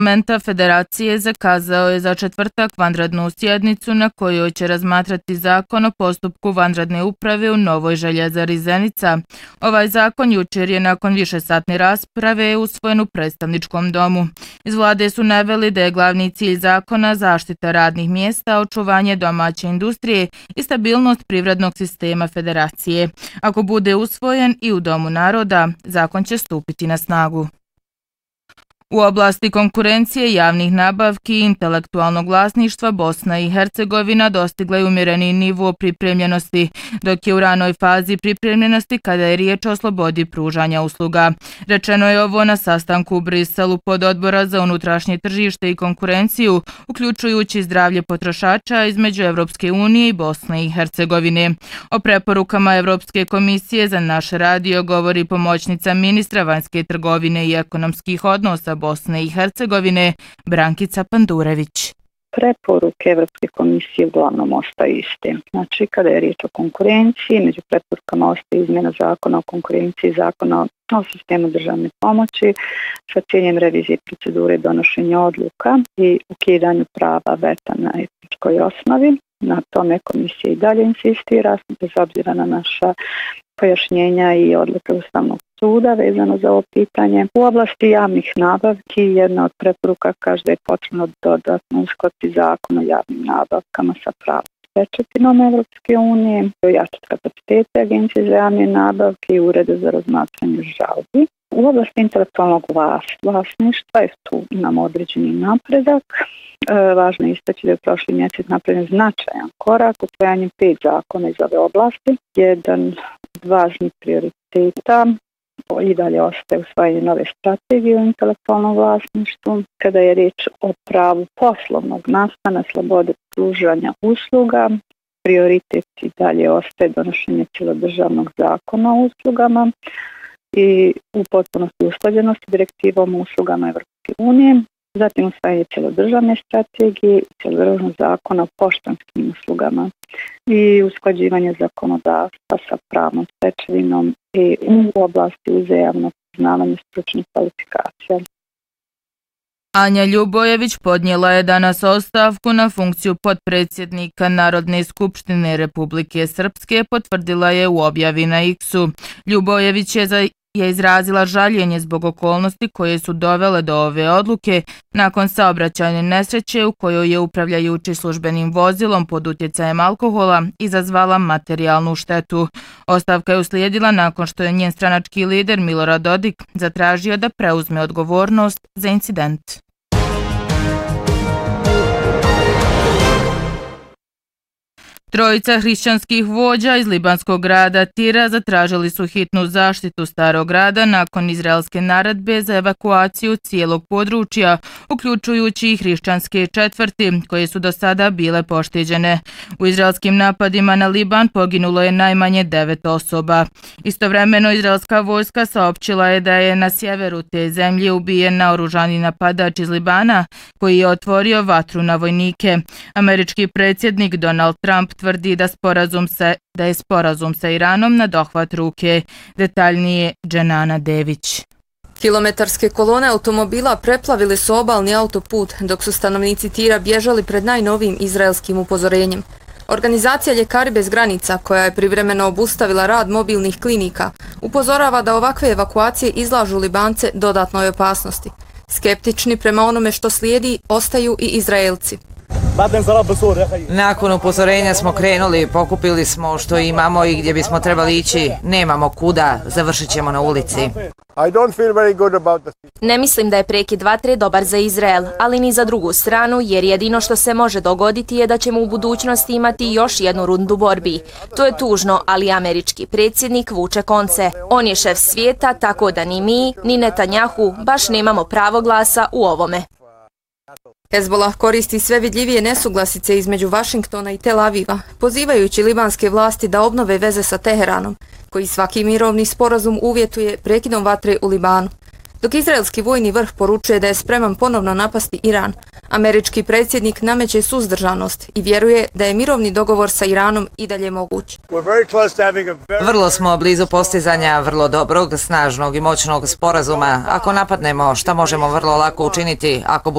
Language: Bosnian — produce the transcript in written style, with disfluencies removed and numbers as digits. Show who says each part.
Speaker 1: Parlamenta Federacije zakazao je za četvrtak vanrednu sjednicu na kojoj će razmatrati zakon o postupku vanredne uprave u Novoj željezari Zenica. Ovaj zakon jučer je nakon višesatne rasprave usvojen u predstavničkom domu. Iz vlade su naveli da je glavni cilj zakona zaštita radnih mjesta, očuvanje domaće industrije i stabilnost privrednog sistema Federacije. Ako bude usvojen i u Domu naroda, zakon će stupiti na snagu. U oblasti konkurencije, javnih nabavki i intelektualnog vlasništva Bosna i Hercegovina dostigla je umjereni nivo pripremljenosti, dok je u ranoj fazi pripremljenosti kada je riječ o slobodi pružanja usluga. Rečeno je ovo na sastanku u Briselu pododbora za unutrašnje tržište i konkurenciju, uključujući zdravlje potrošača između Evropske unije i Bosne i Hercegovine. O preporukama Evropske komisije za naš radio govori pomoćnica ministra vanjske trgovine i ekonomskih odnosa Bosne i Hercegovine Brankica Pandurević.
Speaker 2: Preporuke Evropske komisije uglavnom ostaju iste. Znači, kada je riječ o konkurenciji, među preporukama ostaje izmjena zakona o konkurenciji, zakona o sistemu državne pomoći sa ciljem revizije procedure donošenja odluka i ukidanju prava veta na etničkoj osnovi. Na tome komisija i dalje insistira, bez obzira na naša pojašnjenja i odluke Ustavnog suda vezano za ovo pitanje. U oblasti javnih nabavki jedna od preporuka kaže da je potrebno dodatno uskladiti zakon o javnim nabavkama sa pravnom stečevinom Evropske unije, ojačati kapacitete Agencije za javne nabavke i urede za razmatranje žalbi. U oblasti intelektualnog vlasništva tu imamo određeni napredak. Važno je istaći da je prošli mjesec napravljen značajan korak usvajanjem 5 zakona iz ove oblasti. Jedan od važnih prioriteta i dalje ostaje usvajanje nove strategije o intelektualnom vlasništvu. Kada je riječ o pravu poslovnog nastana, slobode pružanja usluga, prioritet i dalje ostaje donošenje cjelodržavnog zakona o uslugama i u potpunosti usklađenosti direktivom o uslugama Evropske unije. Zatim usvajanje cjelodržavne strategije i cjelodržavnog zakona o poštanskim uslugama i usklađivanje zakonodavstva sa pravnom stečevinom i u oblasti uzajamnog priznavanja stručnih kvalifikacija.
Speaker 1: Anja Ljubojević podnijela je danas ostavku na funkciju potpredsjednika Narodne skupštine Republike Srpske, potvrdila je u objavi na X-u. Ljubojević je izrazila žaljenje zbog okolnosti koje su dovele do ove odluke nakon saobraćajne nesreće u kojoj je upravljajući službenim vozilom pod utjecajem alkohola izazvala materijalnu štetu. Ostavka je uslijedila nakon što je njen stranački lider Milorad Dodik zatražio da preuzme odgovornost za incident. Trojica hrišćanskih vođa iz libanskog grada Tira zatražili su hitnu zaštitu starog grada nakon izraelske naredbe za evakuaciju cijelog područja, uključujući i hrišćanske četvrti, koje su do sada bile pošteđene. U izraelskim napadima na Liban poginulo je najmanje 9 osoba. Istovremeno izraelska vojska saopćila je da je na sjeveru te zemlje ubijen naoružani napadač iz Libana koji je otvorio vatru na vojnike. Američki predsjednik Donald Trump tvrdi da je sporazum sa Iranom na dohvat ruke. Detaljnije Dženana Dević.
Speaker 3: Kilometarske kolone automobila preplavili su obalni autoput, dok su stanovnici Tira bježali pred najnovijim izraelskim upozorenjem. Organizacija Ljekari bez granica, koja je privremeno obustavila rad mobilnih klinika, upozorava da ovakve evakuacije izlažu Libance dodatnoj opasnosti. Skeptični prema onome što slijedi ostaju i Izraelci.
Speaker 4: Nakon upozorenja smo krenuli, pokupili smo što imamo i gdje bismo trebali ići. Nemamo kuda, završit ćemo na ulici.
Speaker 5: Ne mislim da je prekid vatre dobar za Izrael, ali ni za drugu stranu, jer jedino što se može dogoditi je da ćemo u budućnosti imati još jednu rundu borbi. To je tužno, ali američki predsjednik vuče konce. On je šef svijeta, tako da ni mi, ni Netanjahu baš nemamo pravo glasa u ovome.
Speaker 3: Hezbollah koristi sve vidljivije nesuglasice između Vašingtona i Tel Aviva, pozivajući libanske vlasti da obnove veze sa Teheranom, koji svaki mirovni sporazum uvjetuje prekidom vatre u Libanu. Dok izraelski vojni vrh poručuje da je spreman ponovno napasti Iran, američki predsjednik nameće suzdržanost i vjeruje da je mirovni dogovor sa Iranom i dalje moguć.
Speaker 4: Vrlo smo blizu postizanja vrlo dobrog, snažnog i moćnog sporazuma. Ako napadnemo, šta možemo vrlo lako učiniti? Ako